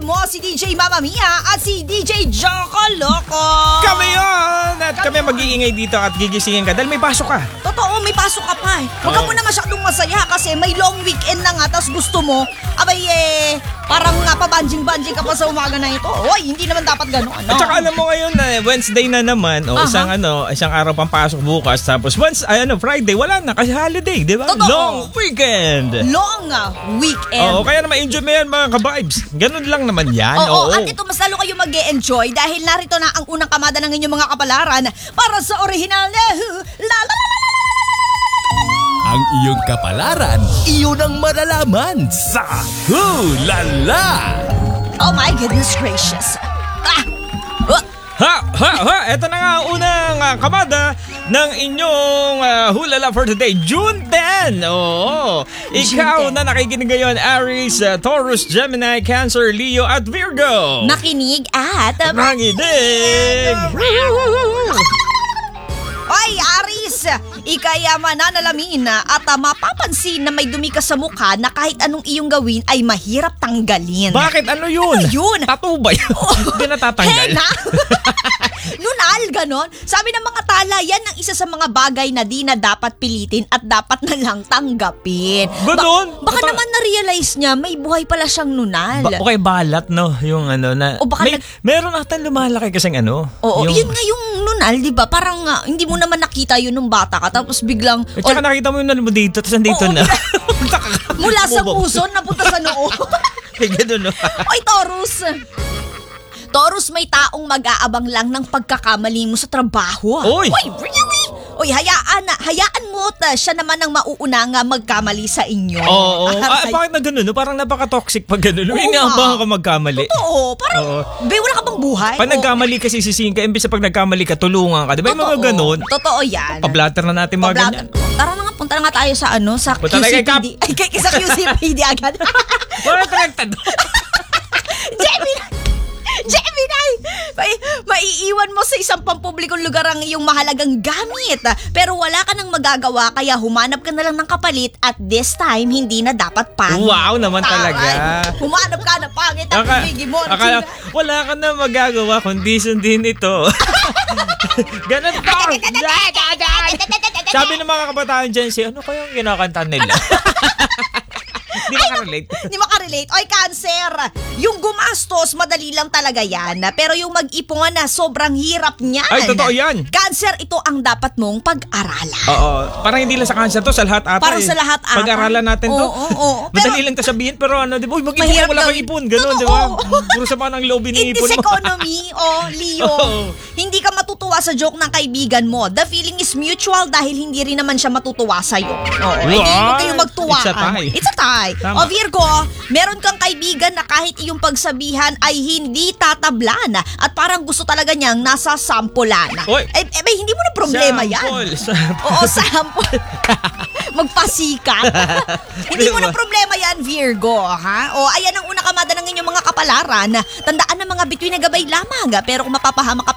mo si DJ Mama Mia at si DJ Joko Loco. Kami yun! At kami mag-iingay dito at gigisingin ka dahil may pasok ka. Totoo, may pasok ka pa eh. Huwag ka muna masyadong masaya kasi may long weekend na nga tapos gusto mo, parang nga pabanjing-banjing ka pa sa umaga na ito. Hoy, hindi naman dapat gano'n. At saka alam mo ngayon na Wednesday na naman, isang araw pang pasok bukas, tapos Friday, wala na kasi holiday, di ba? Totoo. Long weekend. Long weekend. Oo, kaya na ma-enjoy mo yan mga ka-vibes. Ganun lang naman yan. Oo, at ito mas lalo kayo mag-e-enjoy dahil narito na ang unang kamada ng inyong mga kapalaran para sa original na Ang iyong kapalaran, iyon ang malalaman sa Hulala! Oh my goodness gracious. Ito na nga ang unang kamada ng inyong hulala for today, June 10. Oo. Ikaw na nakikinig ngayon, Aries, Taurus, Gemini, Cancer, Leo at Virgo. Makinig at Manginig! Oy, Aris! Ika'y mananalamin at mapapansin na may dumi ka sa mukha na kahit anong iyong gawin ay mahirap tanggalin. Bakit? Ano yun? Ano yun? Tattoo ba yun? Hindi na tatanggal. Henna? Nunal, ganon. Sabi ng mga tala, yan ang isa sa mga bagay na di na dapat pilitin at dapat na lang tanggapin. Ganon? Baka naman na-realize niya may buhay pala siyang nunal. Okay, balat, no? Yung na... O baka meron ata lumalaki kasing Oo, yun nga yung nunal, di ba? Parang hindi mo naman nakita yun nung bata ka tapos biglang... At saka nakita mo yung nunal mo dito tapos nandito na. Mula sa puso, napunta sa noo. Ganun, no? Oy, Taurus! Taurus, may taong mag-aabang lang ng pagkakamali mo sa trabaho. Oy! Really? Oy, hayaan mo siya naman ang mauuna nga magkamali sa inyo. Oo. Bakit na gano'n? No? Parang napaka-toxic pag gano'n. May inaabangan ka magkamali. Totoo. Parang, wala ka bang buhay? Pag nagkamali kasi sisihin ka, imbis na pag nagkamali ka, tulungan ka. Di ba yung mga gano'n? Totoo yan. Pa-blatter na natin mga ganyan. Tara na nga, punta na nga tayo sa sa punta QCPD. Sa QCPD agad. Wala talagang Gemini! Maiiwan mo sa isang pampublikong lugar ang iyong mahalagang gamit. Pero wala ka nang magagawa kaya humanap ka na lang ng kapalit at this time hindi na dapat pangit. Wow naman talaga. Humanap ka na pangit at bigay mo. Wala ka na magagawa kundi sundin ito. Ganun to. Sabi ng mga kabataan dyan, ano kayang kinakanta nila? Hindi makarelate. Oy, Cancer! Yung gumastos, madali lang talaga yan. Pero yung mag-ipon na, sobrang hirap niyan. Ay, totoo yan. Cancer, ito ang dapat mong pag-aralan. Oo. Parang hindi lang sa Cancer to, sa lahat ata. Parang sa lahat ata. Pag-aralan natin to. Oo. Madali lang to sabihin, pero di ba? Mag-ipon ka, wala kang ipon. Ganun, di ba? Puro sama ng loob iniipon mo. In this economy, Leo, hindi ka matutuwa sa joke ng kaibigan mo. The feeling is mutual dahil hindi rin naman siya matutuwa sa'yo. Hindi kayo magtuwaan. It's a tie. O Virgo, meron kang kaibigan na kahit iyong pagsabihan ay hindi tatablan at parang gusto talaga niyang nasa sampulan. Hindi mo na problema yan. Oo, sample. Magpasikat. Hindi mo na problema yan, Virgo. Ha? O, ayan ang unang kamada ng inyong mga kapalaran. Tandaan na mga bituin na gabay lamang. Pero kung mapapahamak ka